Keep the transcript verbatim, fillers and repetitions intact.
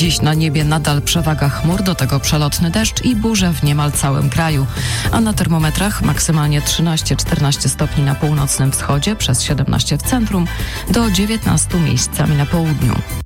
Dziś na niebie nadal przewaga chmur, do tego przelotny deszcz i burze w niemal całym kraju. A na termometrach maksymalnie trzynaście czternaście stopni na północnym wschodzie, przez siedemnaście w centrum, do dziewiętnaście miejscami na południu.